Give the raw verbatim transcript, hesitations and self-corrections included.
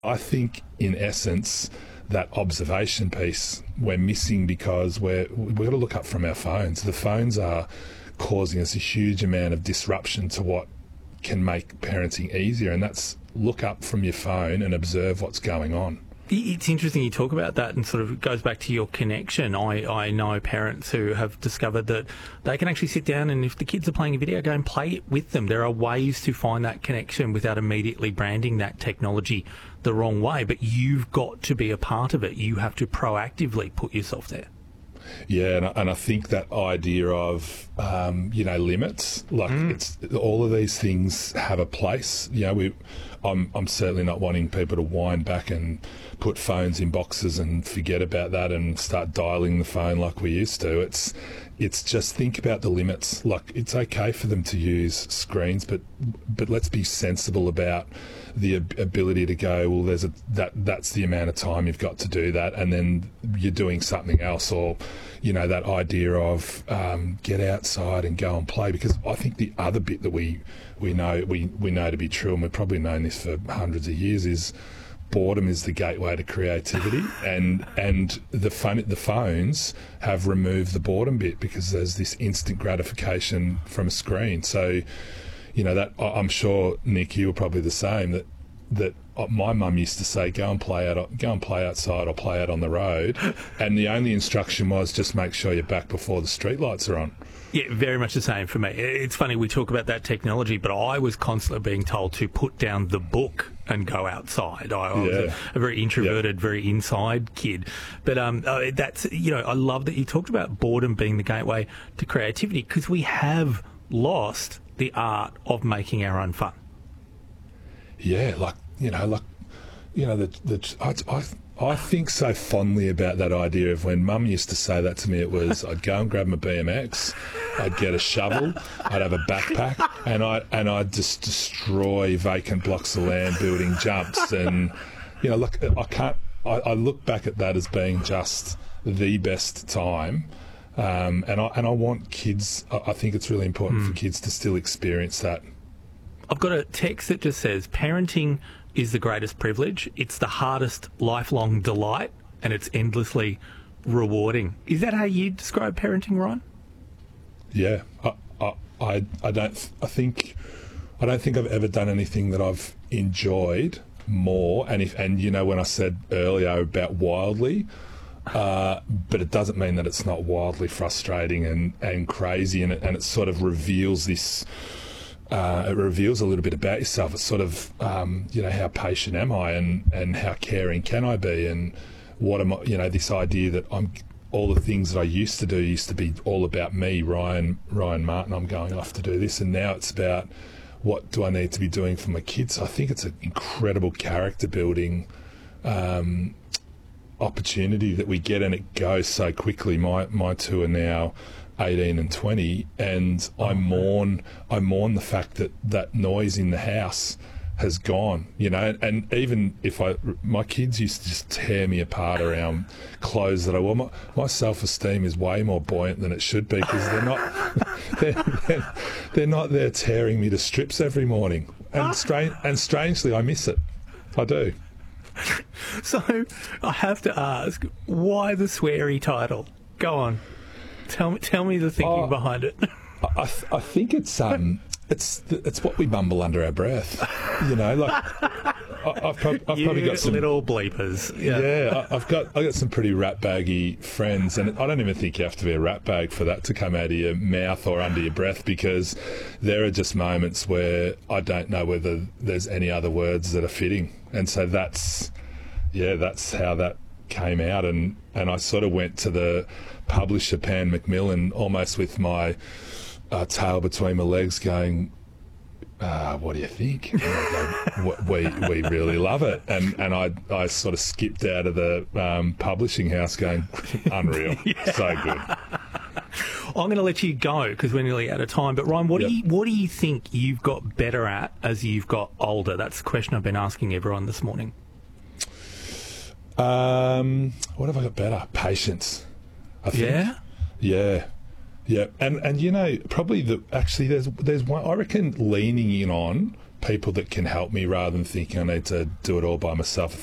I think, in essence, that observation piece we're missing because we're, we've got to look up from our phones. The phones are causing us a huge amount of disruption to what can make parenting easier, and that's look up from your phone and observe what's going on. It's interesting you talk about that, and sort of goes back to your connection. I, I know parents who have discovered that they can actually sit down and if the kids are playing a video game, play it with them. There are ways to find that connection without immediately branding that technology the wrong way, but you've got to be a part of it. You have to proactively put yourself there. Yeah, and I, and I think that idea of, um, you know, limits, like mm. it's all of these things have a place. You know, we, I'm, I'm certainly not wanting people to wind back and put phones in boxes and forget about that and start dialing the phone like we used to. It's, it's just think about the limits. Like, it's okay for them to use screens, but, but let's be sensible about the ab- ability to go, well, there's a that that's the amount of time you've got to do that, and then you're doing something else, or you know, that idea of um, get outside and go and play. Because I think the other bit that we we know we, we know to be true, and we've probably known this for hundreds of years, is boredom is the gateway to creativity, and and the fun the phones have removed the boredom bit because there's this instant gratification from a screen. So, you know, that I'm sure, Nick, you were probably the same, that that my mum used to say, go and play out, go and play outside or play out on the road, and the only instruction was just make sure you're back before the streetlights are on. Yeah, very much the same for me. It's funny, we talk about that technology, but I was constantly being told to put down the book and go outside. I, I was Yeah. a, a very introverted, Yeah. very inside kid. But um, uh, that's, you know, I love that you talked about boredom being the gateway to creativity, because we have lost the art of making our own fun. Yeah, like, you know, like, you know, the, the, I, I, I think so fondly about that idea of when Mum used to say that to me. It was, I'd go and grab my B M X, I'd get a shovel, I'd have a backpack, and I and I'd just destroy vacant blocks of land building jumps. And you know, look, I can't. I, I look back at that as being just the best time. Um, and I and I want kids. I, I think it's really important mm. for kids to still experience that. I've got a text that just says, parenting is the greatest privilege. It's the hardest lifelong delight, and it's endlessly rewarding. Is that how you describe parenting, Ryan? Yeah, I, I, I, I don't. I think I don't think I've ever done anything that I've enjoyed more. And if and you know, when I said earlier about wildly, uh, but it doesn't mean that it's not wildly frustrating and, and crazy, and it and it sort of reveals this. Uh, it reveals a little bit about yourself. It's sort of, um, you know, how patient am I, and, and how caring can I be, and what am I, you know, this idea that I'm, all the things that I used to do used to be all about me, Ryan, Ryan Martin, I'm going off to do this, and now it's about what do I need to be doing for my kids. So I think it's an incredible character building um, opportunity that we get, and it goes so quickly. My, my two are now eighteen and twenty, and I mourn I mourn the fact that that noise in the house has gone, you know, and even if I, my kids used to just tear me apart around clothes that I wore. My, my self-esteem is way more buoyant than it should be, because they're not they're, they're, they're not there tearing me to strips every morning, and strange and strangely I miss it. I do. So I have to ask, why the sweary title? Go on. Tell me, tell me the thinking oh, behind it. I, th- I think it's um, it's it's what we mumble under our breath, you know. Like I, I've, prob- I've you probably got some little bleepers. Yeah, yeah I, I've got I've got some pretty rat baggy friends, and I don't even think you have to be a rat bag for that to come out of your mouth or under your breath, because there are just moments where I don't know whether there's any other words that are fitting, and so that's yeah, that's how that came out, and and I sort of went to the publisher Pan Macmillan almost with my uh, tail between my legs, going, uh, "What do you think?" And I go, we we really love it, and and I I sort of skipped out of the um, publishing house, going, "Unreal, yeah. So good." I'm going to let you go because we're nearly out of time. But Ryan, what yep. do you what do you think you've got better at as you've got older? That's the question I've been asking everyone this morning. Um, what have I got better? Patience. I think. Yeah? Yeah. Yeah. And, and you know, probably the, actually there's, there's one, I reckon leaning in on people that can help me rather than thinking I need to do it all by myself.